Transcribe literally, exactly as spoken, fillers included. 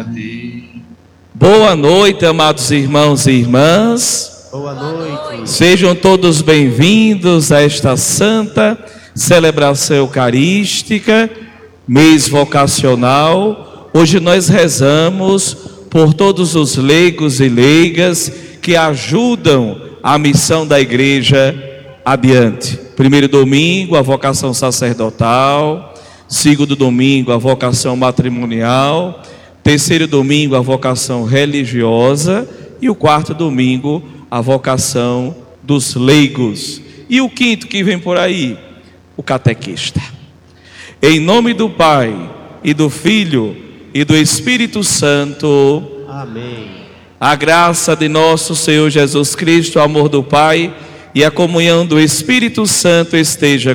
Boa noite, amados irmãos e irmãs. Boa noite. Sejam todos bem-vindos a esta santa celebração eucarística, mês vocacional. Hoje nós rezamos por todos os leigos e leigas que ajudam a missão da igreja adiante. Primeiro domingo, a vocação sacerdotal. Segundo domingo, a vocação matrimonial. Terceiro domingo, a vocação religiosa. E o quarto domingo, a vocação dos leigos. E o quinto que vem por aí, o catequista. Em nome do Pai, e do Filho, e do Espírito Santo. Amém. A graça de nosso Senhor Jesus Cristo, o amor do Pai e a comunhão do Espírito Santo esteja